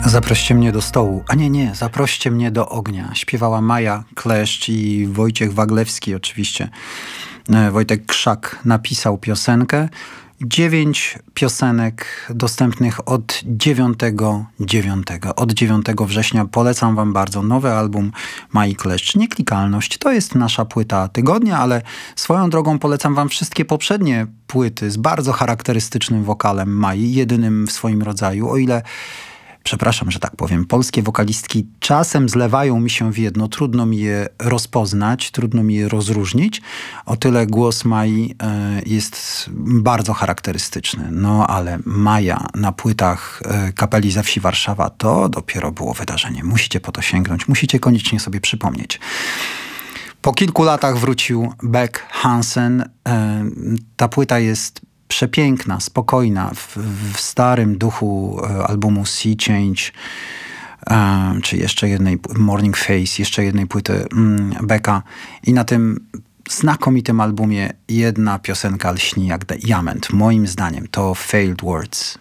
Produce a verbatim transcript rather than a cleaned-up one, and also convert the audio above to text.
Zaproście mnie do stołu. A nie, nie, zaproście mnie do ognia. Śpiewała Maja Kleszcz i Wojciech Waglewski oczywiście. Wojtek Krzak napisał piosenkę. Dziewięć piosenek dostępnych od dziewiątego dziewiątego. Od dziewiątego września polecam wam bardzo nowy album Mai Kleszcz. Nieklikalność to jest nasza płyta tygodnia, ale swoją drogą polecam wam wszystkie poprzednie płyty z bardzo charakterystycznym wokalem Mai, jedynym w swoim rodzaju, o ile przepraszam, że tak powiem, polskie wokalistki czasem zlewają mi się w jedno, trudno mi je rozpoznać, trudno mi je rozróżnić. O tyle głos Mai y, jest bardzo charakterystyczny. No ale Maja na płytach y, kapeli ze wsi Warszawa to dopiero było wydarzenie. Musicie po to sięgnąć, musicie koniecznie sobie przypomnieć. Po kilku latach wrócił Beck Hansen. Y, ta płyta jest przepiękna, spokojna, w, w starym duchu e, albumu Sea Change, e, czy jeszcze jednej, Morning Face, jeszcze jednej płyty mm, Becka. I na tym znakomitym albumie jedna piosenka lśni jak diament. Moim zdaniem to Failed Words.